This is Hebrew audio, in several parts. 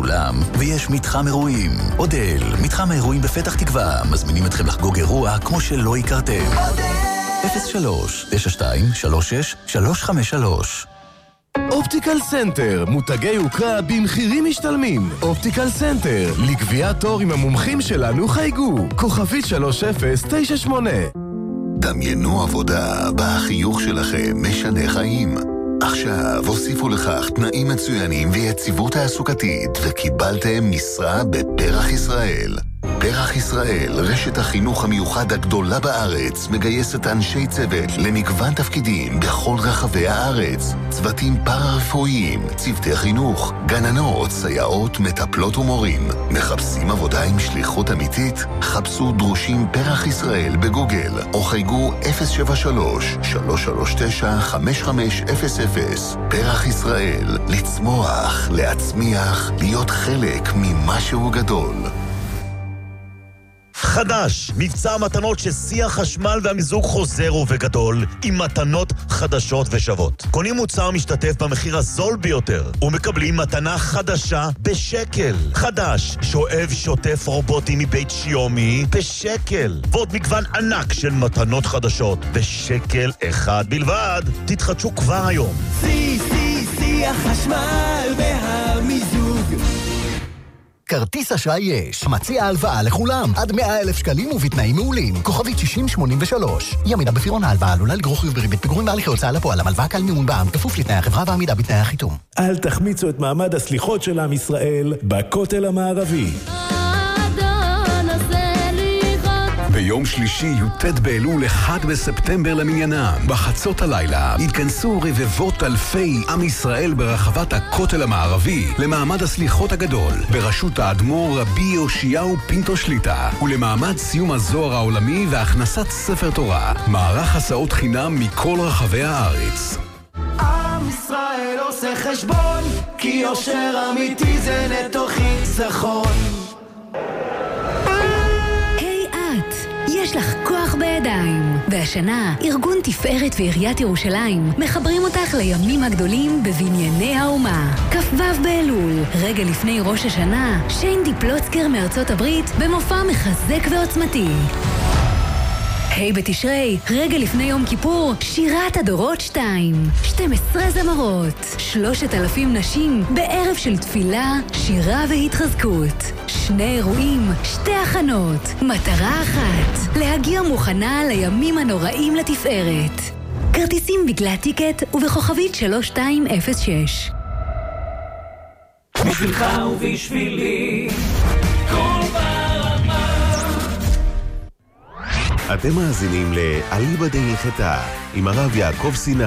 אולם ויש מתחם אירועים. אודל, מתחם האירועים בפתח תקווה, מזמינים אתכם לחגוג אירוע כמו שלא הכרתם. 03-92-36-353. אופטיקל סנטר, מותגי יוקרה במחירים משתלמים. אופטיקל סנטר, לקביעת תור עם המומחים שלנו חייגו. כוכבית 3098. דמיינו עבודה בה החיוך שלכם משנה חיים. עכשיו הוסיפו לכך תנאים מצוינים ויציבות תעסוקתית וקיבלתם משרה בפרח ישראל. פרח ישראל, רשת החינוך המיוחד הגדולה בארץ, מגייסת אנשי צוות למגוון תפקידים בכל רחבי הארץ. צוותים פארה-רפואיים, צוותי חינוך, גננות, סייעות, מטפלות ומורים. מחפשים עבודה עם שליחות אמיתית? חפשו דרושים פרח ישראל בגוגל, או חייגו 073-339-5500. פרח ישראל, לצמוח, להצמיח, להיות חלק ממשהו גדול. חדש, מבצע מתנות ששיח חשמל והמיזוג חוזר ובגדול עם מתנות חדשות ושוות. קונים מוצר משתתף במחיר הזול ביותר ומקבלים מתנה חדשה בשקל. חדש, שואב שוטף רובוטי מבית שיומי בשקל. ועוד מגוון ענק של מתנות חדשות בשקל אחד בלבד. תתחדשו כבר היום. שיח חשמל והמיזוג. כרטיס אשראי יש. מציע הלוואה לכולם. עד 100,000 שקלים ובתנאים מעולים. כוכבית 6083. ימידה בפירעון ההלוואה עלולה לגרור חיוב בריבית פיגורים בהליכי הוצאה לפועל. המלוואה קל מימון בע"מ כפוף לתנאי החברה ועמידה בתנאי החיתום. אל תחמיצו את מעמד הסליחות של עם ישראל בכותל המערבי. ביום שלישי י"ט באלול 1 בספטמבר למניינם, בחצות הלילה יתכנסו רבבות אלפי עם ישראל ברחבת הכותל המערבי למעמד הסליחות הגדול בראשות האדמו"ר רבי יאשיהו פינטו שליטה, ולמעמד סיום הזוהר העולמי והכנסת ספר תורה. מערך הסעות חינם מכל רחבי הארץ. עם ישראל עושה חשבון, כי יושר אמיתי זה נטו חיסכון. יש לך כוח בידיים. והשנה, ארגון תפארת ועיריית ירושלים מחברים אותך לימים הגדולים בבנייני האומה. כ"ו באלול, רגע לפני ראש השנה, שיינדי פלוצקר מארצות הברית במופע מחזק ועוצמתי. היי בתשרי, רגע לפני יום כיפור, שירת הדורות 2. 12 זמרות, 3,000 נשים, בערב של תפילה, שירה והתחזקות. 2 אירועים, 2 הכנות, מטרה אחת, להגיע מוכנה לימים הנוראים לתפארת. כרטיסים בגלל טיקט ובכוכבית 3206. בשבילך ובשבילי, כל ברמה. אתם מאזינים לאליבא דהילכתה עם הרב יעקב סיני.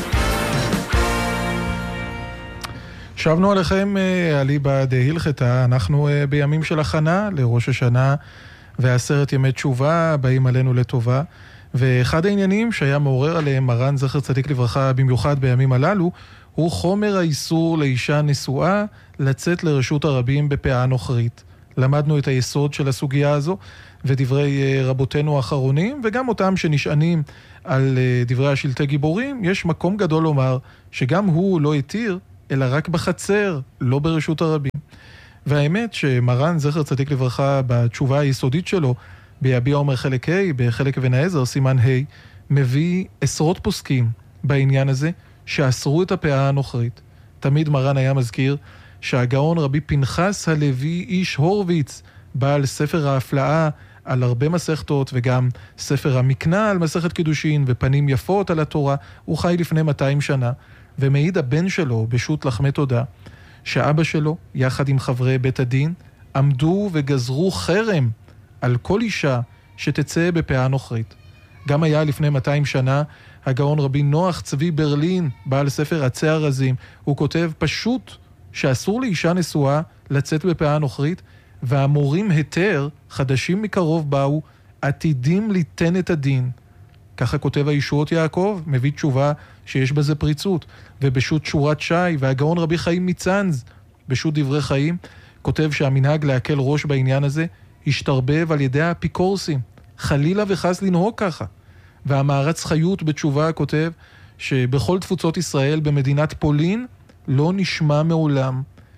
שבנו עליכם אליבא דהילכתה. אנחנו בימים של הכנה לראש השנה ו10 ימי תשובה באים עלינו לטובה, ואחד העניינים שהיה מעורר עליהם מרן זכר צדיק לברכה במיוחד בימים הללו הוא חומר האיסור לאישה נשואה לצאת לרשות הרבים בפאה נוכרית. למדנו את היסוד של הסוגיה הזו ודברי רבותינו האחרונים, וגם אותם שנשענים על דברי השלטי גיבורים. יש מקום גדול לומר שגם הוא לא התיר, אלא רק בחצר, לא ברשות הרבים. והאמת שמרן זכר צדיק לברכה בתשובה היסודית שלו ביביע אומר חלק ה' בחלק אבן העזר סימן ה' מביא עשרות פוסקים בעניין הזה שאסרו את הפאה הנוכרית. תמיד מרן היה מזכיר שהגאון רבי פנחס הלוי איש הורוביץ, בעל ספר ההפלאה על הרבה מסכתות וגם ספר המקנה על מסכת קידושין ופנים יפות על התורה, הוא חי לפני 200 שנה, ומעיד הבן שלו בשו"ת לחמי תודה שאבא שלו יחד עם חברי בית הדין עמדו וגזרו חרם על כל אישה שתצא בפאה נוכרית. גם היה לפני 200 שנה הגאון רבי נוח צבי ברלין, בעל ספר עצי הרזים, הוא כותב פשוט שאסור לאישה נשואה לצאת בפאה נוכרית, והמורים היתר חדשים מקרוב באו עתידים ליתן את הדין. ככה כותב הישועות יעקב, מביא תשובה שיש בזה פריצות. ובשו"ת שורת שי והגאון רבי חיים מצנז בשו"ת דברי חיים כותב שהמנהג להקל ראש בעניין הזה השתרבב על ידי האפיקורסים, חלילה וחס לנהוג ככה. והמערץ חיות בתשובה כותב שבכל תפוצות ישראל במדינת פולין לא נשמע מעולם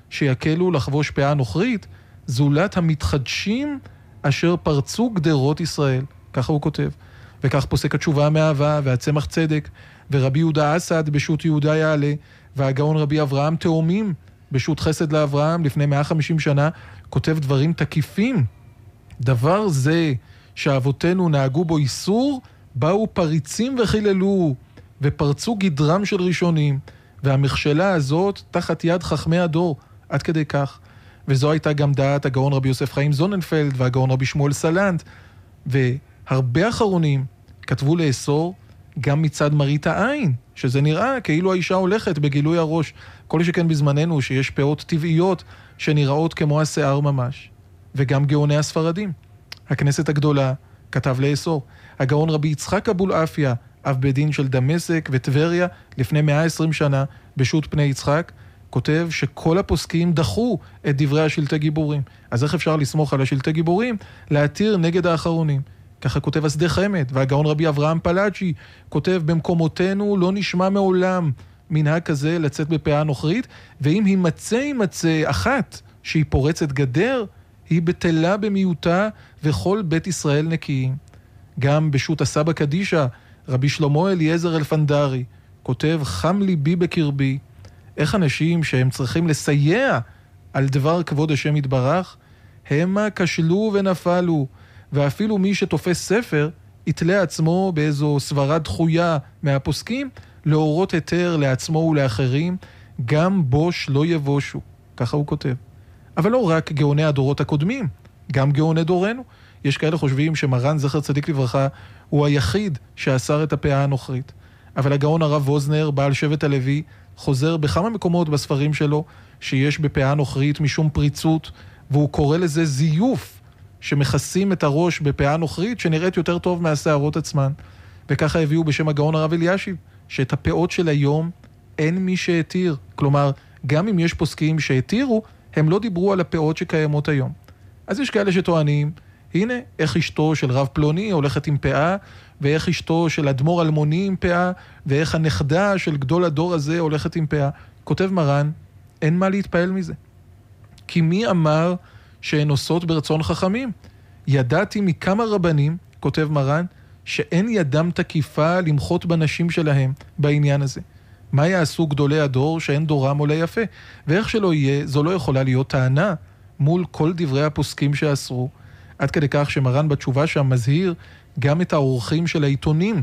שיקלו לחבוש פאה נוכרית, זולת המתחדשים אשר פרצו גדרות ישראל. ככה הוא כותב. וכך פוסק התשובה מאהבה והצמח צדק, ורבי יהודה אסד בשו"ת יהודה יעלה, והגאון רבי אברהם תאומים בשו"ת חסד לאברהם לפני 150 שנה, כותב דברים תקיפים. דבר זה שאבותינו נהגו בו איסור, באו פריצים וחיללו, ופרצו גדרם של ראשונים, והמכשלה הזאת תחת יד חכמי הדור, עד כדי כך. וזו הייתה גם דעת הגאון רבי יוסף חיים זוננפלד והגאון רבי שמואל סלנט, והרבה אחרונים כתבו לאסור גם מצד מראית העין, שזה נראה כאילו האישה הולכת בגילוי הראש, כל שכן בזמננו שיש פאות טבעיות שנראות כמו השיער ממש. וגם גאוני הספרדים. הכנסת הגדולה כתב לאסור. הגאון רבי יצחק אבולעפיה, אב בית דין של דמשק וטבריה לפני 120 שנה בשו"ת פני יצחק, כותב שכל הפוסקים דחו את דברי השלטי גיבורים. אז איך אפשר לסמוך על השלטי גיבורים? להתיר נגד האחרונים. ככה כותב השדה חמד, והגאון רבי אברהם פלאצ'י כותב, במקומותינו לא נשמע מעולם מנהג כזה לצאת בפאה נוכרית, ואם יימצא אחת שהיא פורצת גדר, היא בטלה במיעוטה וכל בית ישראל נקיים. גם בשו"ת הסבא קדישא, רבי שלמה אליעזר אלפנדרי כותב, חם ליבי בקרבי, איך אנשים שהם צריכים לסייע על דבר כבוד השם יתברך, המה כשלו ונפלו, ואפילו מי שתופס ספר יתלה עצמו באיזו סברה דחויה מהפוסקים, להורות היתר לעצמו ולאחרים, גם בוש לא יבושו. ככה הוא כותב. אבל לא רק גאוני הדורות הקודמים, גם גאוני דורנו. יש כאלה חושבים שמרן זכר צדיק לברכה הוא היחיד שאסר את הפאה הנוכרית. אבל הגאון הרב ווזנר, בעל שבט הלוי, חוזר בכמה מקומות בספרים שלו שיש בפאה נוכרית משום פריצות, והוא קורא לזה זיוף, שמכסים את הראש בפאה נוכרית שנראית יותר טוב מהשערות עצמן. וככה הביאו בשם הגאון הרב אלישיב, שאת הפאות של היום אין מי שהתיר. כלומר, גם אם יש פוסקים שהתירו, הם לא דיברו על הפאות שקיימות היום. אז יש כאלה שטוענים, הנה, איך אשתו של רב פלוני הולכת עם פאה, ואיך אשתו של אדמו"ר אלמוני עם פאה, ואיך הנכדה של גדול הדור הזה הולכת עם פאה. כותב מרן, אין מה להתפעל מזה. כי מי אמר שהן עושות ברצון חכמים? ידעתי מכמה רבנים, כותב מרן, שאין ידם תקיפה למחות בנשים שלהם בעניין הזה. מה יעשו גדולי הדור שאין דורם עולה יפה? ואיך שלא יהיה, זו לא יכולה להיות טענה מול כל דברי הפוסקים שאסרו. עד כדי כך שמרן בתשובה שם מזהיר גם את האורחים של העיתונים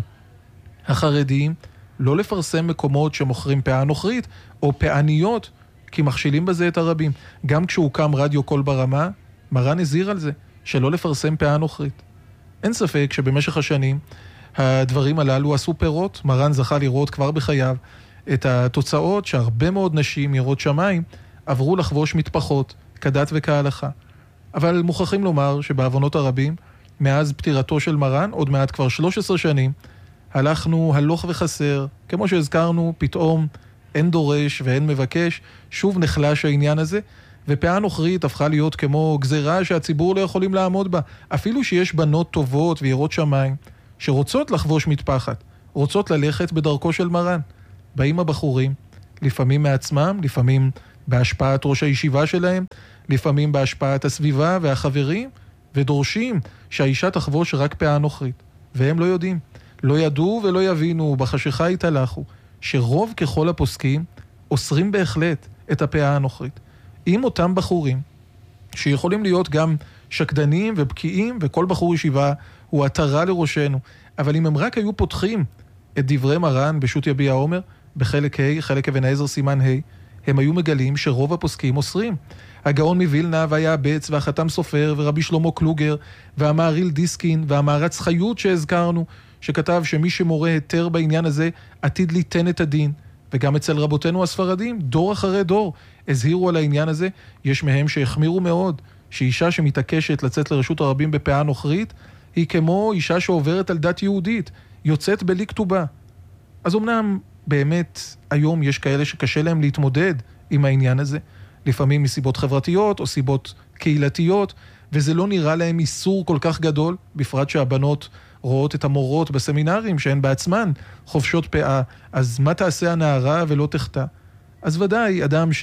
החרדיים לא לפרסם מקומות שמוכרים פאה נוכרית או פאניות, כי מכשילים בזה את הרבים. גם כשהוקם רדיו קול ברמה, מרן הזהיר על זה, שלא לפרסם פאה נוכרית. אין ספק שבמשך השנים הדברים הללו עשו פירות. מרן זכה לראות כבר בחייו את התוצאות שהרבה מאוד נשים יראות שמיים עברו לחבוש מטפחות כדת וכהלכה. אבל מוכרחים לומר שבעוונות הרבים, מאז פטירתו של מרן, עוד מעט כבר 13 שנים, הלכנו הלוך וחסר, כמו שהזכרנו, פתאום אין דורש ואין מבקש, שוב נחלש העניין הזה, ופאה נוכרית הפכה להיות כמו גזירה שהציבור לא יכולים לעמוד בה, אפילו שיש בנות טובות וירות שמיים, שרוצות לחבוש מטפחת, רוצות ללכת בדרכו של מרן. באים הבחורים, לפעמים מעצמם, לפעמים בהשפעת ראש הישיבה שלהם, לפעמים בהשפעת הסביבה והחברים, ודורשים שהאישה תחבוש רק פאה נוכרית. והם לא יודעים, לא ידעו ולא יבינו, בחשיכה התהלכו, שרוב ככל הפוסקים אוסרים בהחלט את הפאה הנוכרית. עם אותם בחורים, שיכולים להיות גם שקדנים ובקיאים, וכל בחור ישיבה הוא עטרה לראשנו, אבל אם הם רק היו פותחים את דברי מרן בשו"ת יביע עומר, בחלק ה', חלק אבן העזר סימן ה', הם היו מגלים שרוב הפוסקים אוסרים. הגאון מווילנה והיעבץ והחתם סופר ורבי שלמה קלוגר והמהריל דיסקין והמערץ חיות שהזכרנו, שכתב שמי שמורה היתר בעניין הזה עתיד ליתן את הדין. וגם אצל רבותינו הספרדים, דור אחרי דור, הזהירו על העניין הזה. יש מהם שהחמירו מאוד, שאישה שמתעקשת לצאת לרשות הרבים בפאה נוכרית, היא כמו אישה שעוברת על דת יהודית, יוצאת בלי כתובה. אז אמנם באמת היום יש כאלה שקשה להם להתמודד עם העניין הזה, לפעמים מסיבות חברתיות או סיבות קהילתיות, וזה לא נראה להם איסור כל כך גדול, בפרט שהבנות רואות את המורות בסמינרים שהן בעצמן חובשות פאה, אז מה תעשה הנערה ולא תחתה? אז ודאי אדם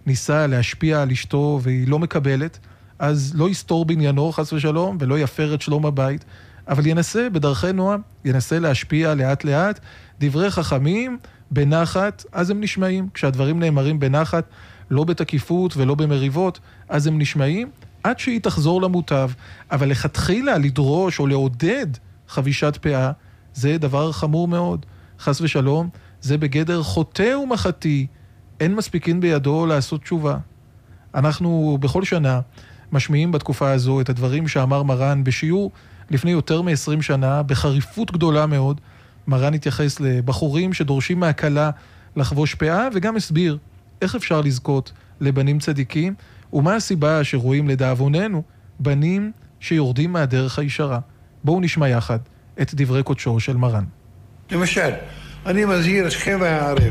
ניסה להשפיע על אשתו והיא לא מקבלת, אז לא יסתור בניינו חס ושלום, ולא יפר את שלום הבית, אבל ינסה בדרכי נועם, ינסה להשפיע לאט לאט, דברי חכמים בנחת, אז הם נשמעים. כשהדברים נאמרים בנחת, לא בתקיפות ולא במריבות, אז הם נשמעים, עד שהיא תחזור למוטב. אבל לכתחילה לדרוש או לעודד חבישת פאה, זה דבר חמור מאוד. חס ושלום, זה בגדר חוטא ומחתי, אין מספיקין בידו לעשות תשובה. אנחנו בכל שנה משמיעים בתקופה הזו את הדברים שאמר מרן בשיעור לפני יותר מ-20 שנה, בחריפות גדולה מאוד. מרן התייחס לבחורים שדורשים מהקלה לחבוש פאה, וגם הסביר איך אפשר לזכות לבנים צדיקים, ומה הסיבה שרואים לדאבוננו בנים שיורדים מהדרך הישרה. בואו נשמע יחד את דברי קודשו של מרן. למשל, אני מזהיר אתכם והערב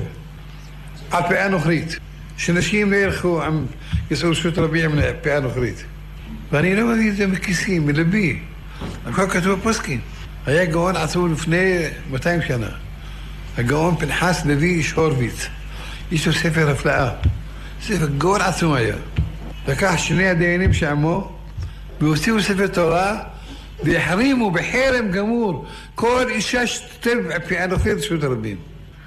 על פאה נוכרית, שנשים לא ילכו עם יסעור שוט רביע מן פאה נוכרית. ואני לא מביא את זה מכיסי, מלבי. הכל כתוב בפוסקים. היה גאון עצום לפני 200 שנה. הגאון פנחס לוי איש הורוביץ. יש לו ספר הפלאה. ספר גאון עצום היה. לקח שני הדיינים שעמו, והוציאו ספר תורה, והחרימו בחרם גמור כל אישה שתתב פאה נוכרית שוט רבים.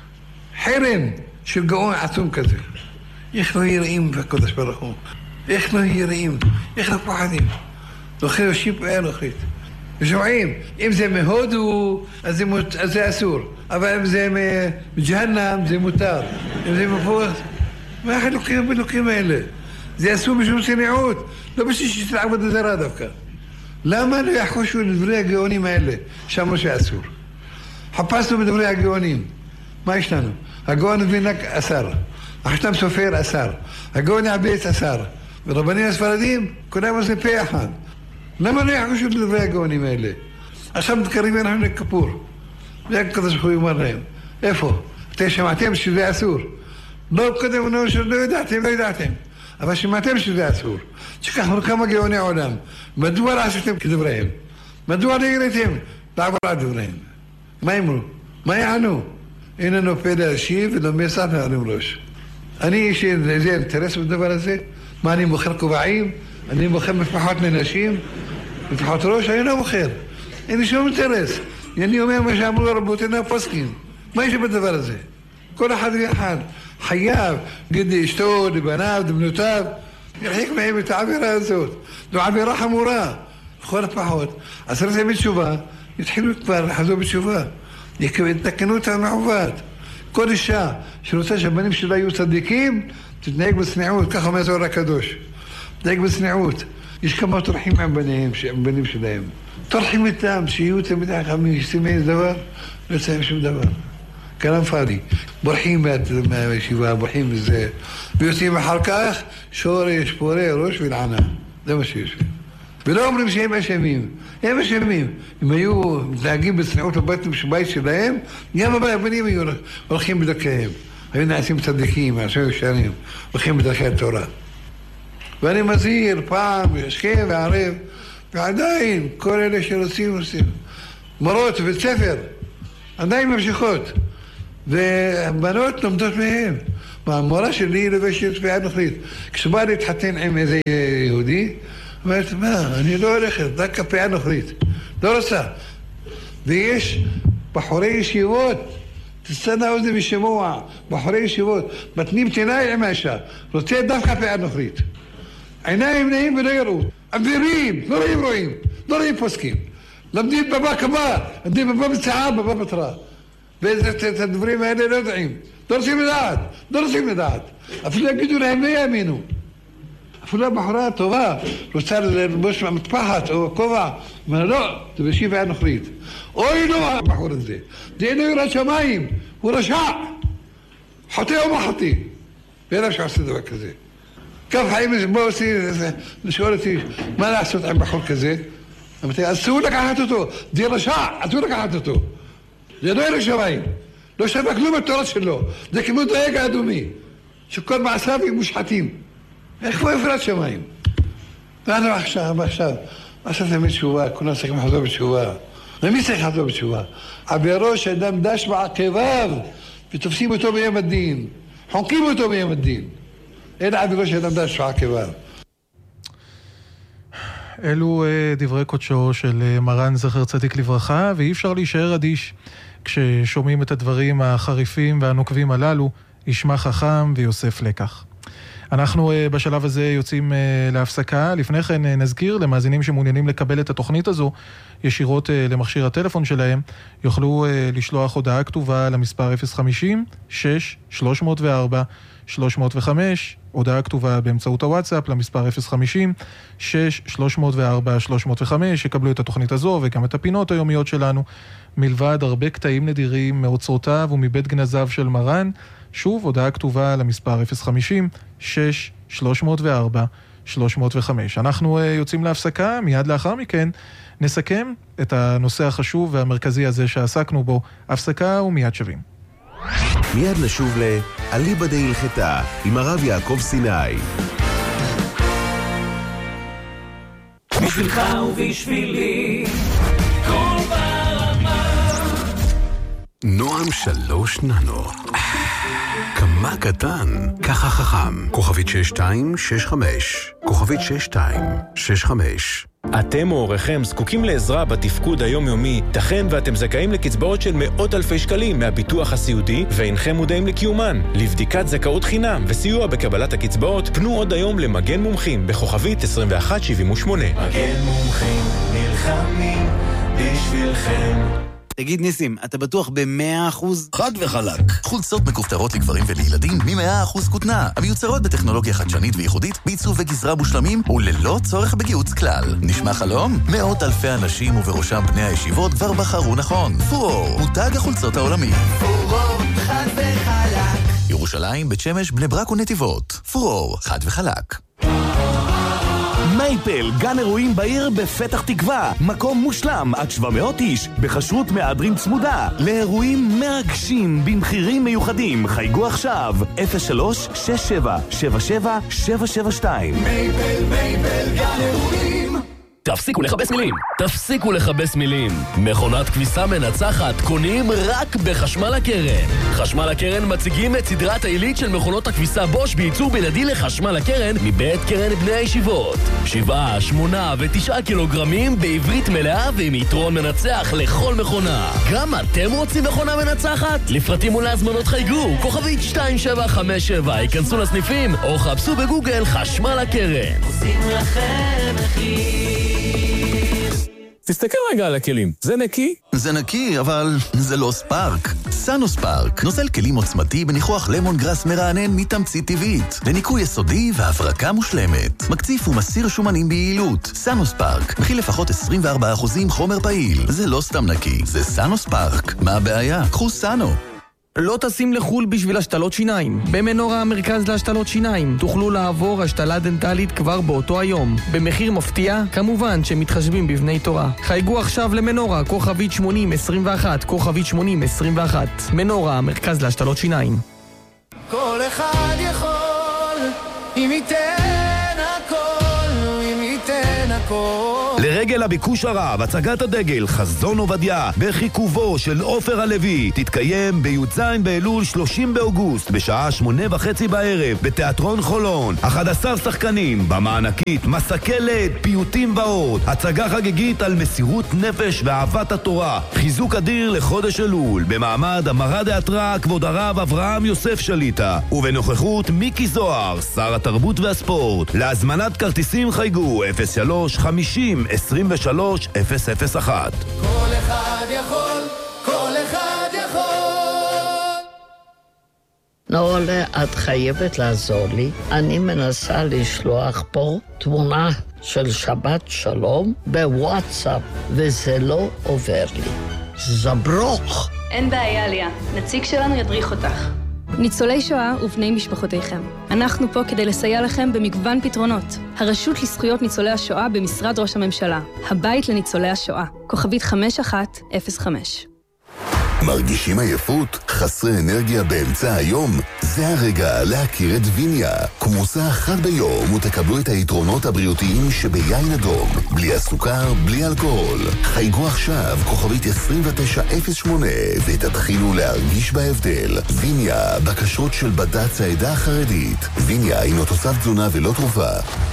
חרם של גאון עצום כזה. איך לא יראים בקודש ברוך הוא? איך לא יראים? איך לא פוחדים? נוכרי יושים פאה נוכרית. ושומעים, אם זה מהודו, אז זה אסור. אבל אם זה מג'הנם, זה מותר. אם זה מפה, מה החלוקים בלוקים האלה? זה אסור משום צניעות, לא בשביל שתעבוד הזרה דווקא. למה לא יחושו לדברי הגאונים האלה? שאמרו שאסור. חפשנו בדברי הגאונים. מה יש לנו? הגאון וינק אסר. החתם סופר אסר. הגאון יעבץ אסר. ורבנים הספרדים, כולם עושים פה אחד. למה לא יחושו לדברי הגאונים האלה? עכשיו מתקרבים אנחנו לכפור. זה הקדוש ברוך הוא יאמר להם. איפה? אתם שמעתם שזה אסור. לא קודם לא ידעתם. אבל שמעתם שזה אסור. שכחנו כמה גאוני עולם. מדוע לא עשיתם כדבריהם? מדוע לא יראיתם לעבור על דבריהם? מה אמרו? מה יענו? אין לנו פה להשיב ולא מסע להרים ראש. אני יש איזה אינטרס בדבר הזה? מה, אני מוכר כובעים? אני מוכר מפחות לנשים? מפחות ראש? אני לא מוכר. אין לי שום אינטרס. אני אומר מה שאמרו רבותינו הפוסקים. מה יש בדבר הזה? כל אחד ואחד חייב, גד אשתו, לבניו, לבנותיו, ירחיק מהם את העבירה הזאת. זו עבירה חמורה. לכל הפחות. עשרת ימי תשובה, יתחילו כבר לחזור בתשובה. יתקנו את המעוות. כל אישה שרוצה שהבנים שלה יהיו צדיקים, תתנהג בצניעות, ככה אומר זוהר הקדוש. תתנהג בצניעות. יש כמה טורחים עם בנים שלהם. טורחים איתם, שיהיו תמיד חכמים, ישים איזה דבר, לא יצאים שום דבר. כלם פאדי. בורחים מהישיבה, בורחים מזה. ויוצאים אחר כך, שורש, פורה, ראש ולענה. זה מה שיש. ולא אומרים שהם אשמים. הם אשמים. אם היו מתנהגים בצניעות בבית שלהם, גם הבנים היו הולכים בדרכיהם. היו נעשים צדיקים, נעשים ישרים, הולכים בדרכי התורה. ואני מזהיר פעם, השכם וערב, ועדיין כל אלה שרוצים עושים. מורות ובית ספר, עדיין ממשיכות. ובנות לומדות מהם. המורה שלי לבשת פאה נוכרית. כשבא להתחתן עם איזה יהודי, אומרת, מה, אני לא הולכת, דווקא פאה נוכרית. לא רוצה. ויש בחורי ישיבות, תצטנה אוזן ושמוע, בחורי ישיבות, מתנים תנאי עם האישה, רוצה דווקא פאה נוכרית. עיניים נעים ולא יראו. אבירים, לא רואים פוסקים. למדים בבא קבא, למדים בבא בצעה, בבא בתרה. ואת הדברים האלה לא יודעים. לא רוצים לדעת. אפילו יגידו להם לא יאמינו. אפילו הבחורה טובה רוצה ללבוש מטפחת או כובע, אבל לא, תבשי פאה נוכרית. אוי לא הבחור הזה. זה אינו יראת שמיים, הוא רשע. חוטא או מה חוטא? ואין שעושה דבר כזה. כף חיים בואו לשאול אותי, מה לעשות עם בחור כזה? אמרתי, אסור לקחת אותו, זה רשע, אסור לקחת אותו. זה לא ירא שמיים, לא שווה כלום בתורה שלו, זה כמו דייג האדומי, שכל מעשיו הם מושחתים. איך הוא יפרד שמיים? ואנו עכשיו תמיד תשובה, כולם צריכים לחזור בתשובה. ומי צריך לחזור בתשובה? עבירו שאדם דש בעקביו, ותופסים אותו ביום הדין, חונקים אותו ביום הדין. אין עד ראש אדם שעה כבר. אלו דברי קודשו של מרן זכר צדיק לברכה, ואי אפשר להישאר אדיש כששומעים את הדברים החריפים והנוקבים הללו, ישמע חכם ויוסף לקח. אנחנו בשלב הזה יוצאים להפסקה. לפני כן נזכיר למאזינים שמעוניינים לקבל את התוכנית הזו ישירות למכשיר הטלפון שלהם, יוכלו לשלוח הודעה כתובה למספר 050-6-304-305, הודעה כתובה באמצעות הוואטסאפ למספר 050-6-304-305, יקבלו את התוכנית הזו וגם את הפינות היומיות שלנו, מלבד הרבה קטעים נדירים מאוצרותיו ומבית גנזיו של מרן. שוב, הודעה כתובה למספר 050-6-304-305. אנחנו יוצאים להפסקה, מיד לאחר מכן נסכם את הנושא החשוב והמרכזי הזה שעסקנו בו. הפסקה ומיד שווים. מיד לשוב לאליבא דהילכתה עם הרב יעקב סיני. בשבילך ובשבילי כל ברמה. נועם 3 ננו. כמה קטן, ככה חכם. כוכבית 6265. כוכבית 6265. אתם או הוריכם זקוקים לעזרה בתפקוד היומיומי, תכן ואתם זכאים לקצבאות של מאות אלפי שקלים מהביטוח הסיעודי ואינכם מודעים לקיומן. לבדיקת זכאות חינם וסיוע בקבלת הקצבאות, פנו עוד היום למגן מומחים בכוכבית 2178. מגן מומחים נלחמים בשבילכם. תגיד ניסים, אתה בטוח ב100%? חד וחלק. חולצות מכופתרות לגברים ולילדים מ100% כותנה, המיוצרות בטכנולוגיה חדשנית וייחודית, בעיצוב וגזרה מושלמים וללא צורך בגיוץ כלל. נשמע חלום? מאות אלפי אנשים ובראשם בני הישיבות כבר בחרו נכון. פורור, מותג החולצות העולמי. פורור, חד וחלק. ירושלים, בית שמש, בני ברק ונתיבות. פורור, חד וחלק. מייפל, גן אירועים בעיר בפתח תקווה, מקום מושלם עד 700 איש, בחשרות מהדרין צמודה, לאירועים מרגשים במחירים מיוחדים. חייגו עכשיו 03-6777-772. מייפל, גן אירועים. תפסיקו לחבס מילים, תפסיקו לחבס מילים. מכונת כביסה מנצחת קונים רק בחשמל הקרן. חשמל הקרן מציגים את סדרת העילית של מכונות הכביסה בוש בייצור בלעדי לחשמל הקרן מבית קרן בני הישיבות. 7, 8 ו9 קילוגרמים בעברית מלאה ועם יתרון מנצח לכל מכונה. גם אתם רוצים מכונה מנצחת? לפרטים ולהזמנות חייגו, כוכבית 2757, ייכנסו לסניפים או חפשו בגוגל חשמל הקרן. עושים לכם מחיר. תסתכל רגע על הכלים, זה נקי? זה נקי, אבל זה לא ספארק. סנו ספארק, נוזל כלים עוצמתי בניחוח למון גרס מרענן מתמצית טבעית, לניקוי יסודי והברקה מושלמת. מקציף ומסיר שומנים ביעילות. סנו ספארק, מכיל לפחות 24% חומר פעיל. זה לא סתם נקי, זה סנו ספארק. מה הבעיה? קחו סנו. לא טסים לחול בשביל השתלות שיניים. במנורה המרכז להשתלות שיניים תוכלו לעבור השתלה דנטלית כבר באותו היום. במחיר מפתיע, כמובן שמתחשבים בבני תורה. חייגו עכשיו למנורה, כוכבית 8021, כוכבית 8021. מנורה המרכז להשתלות שיניים. כל אחד יכול, אם ייתן הכל, אם ייתן הכל. לרגל הביקוש הרב, הצגת הדגל חזון עובדיה בחיכובו של עופר הלוי תתקיים בי"ז באלול 30 באוגוסט בשעה 8:30 בערב בתיאטרון חולון. 11 שחקנים במענקית, מסקלת, פיוטים ועוד. הצגה חגיגית על מסירות נפש ואהבת התורה, חיזוק אדיר לחודש אלול במעמד המרה דאתרא כבוד הרב אברהם יוסף שליטה ובנוכחות מיקי זוהר, שר התרבות והספורט. להזמנת כרטיסים חייגו 03-50-23-001. כל אחד יכול, כל אחד יכול. נעולה, את חייבת לעזור לי. אני מנסה לשלוח פה תמונה של שבת שלום בוואטסאפ, וזה לא עובר לי. זברוך. אין בעיה, ליה. נציג שלנו ידריך אותך. ניצולי שואה ובני משפחותיכם. אנחנו פה כדי לסייע לכם במגוון פתרונות. הרשות לזכויות ניצולי השואה במשרד ראש הממשלה. הבית לניצולי השואה. כוכבית 5105. מרגישים עייפות? חסרי אנרגיה באמצע היום? זה הרגע להכיר את ויניה. כמוסה אחת ביום ותקבלו את היתרונות הבריאותיים שביין אדום. בלי הסוכר, בלי אלכוהול. חייגו עכשיו, כוכבית 2908, ותתחילו להרגיש בהבדל. ויניה, בכשרות של בד"ץ העדה החרדית. ויניה הינו תוסף תזונה ולא תרופה.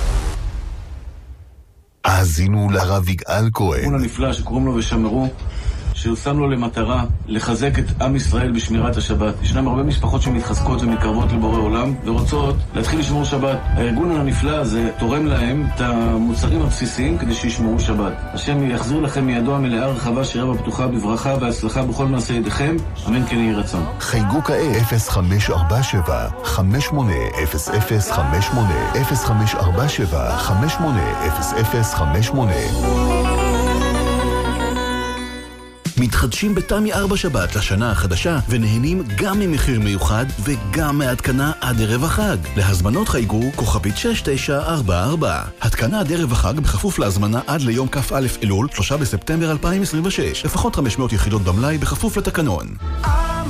האזינו לרב יגאל כהן. ארגון הנפלא שקוראים לו ושמרו, ששם לו למטרה לחזק את עם ישראל בשמירת השבת. ישנם הרבה משפחות שמתחזקות ומתקרבות לבורא עולם ורוצות להתחיל לשמור שבת. הארגון הנפלא הזה תורם להם את המוצרים הבסיסיים כדי שישמרו שבת. השם יחזיר לכם מידו המלאה רחבה שירה פתוחה בברכה והצלחה בכל מעשה ידיכם. אמן כן יהי רצון. חייגו כעת 0547 580058 0547 580058. מתחדשים בתמי 4 שבת לשנה החדשה ונהנים גם ממחיר מיוחד וגם מהתקנה עד ערב החג. להזמנות חייגו כוכבית 6944. התקנה עד ערב החג בכפוף להזמנה עד ליום כ"א אלול 3 בספטמבר 2026. לפחות 500 יחידות במלאי בכפוף לתקנון.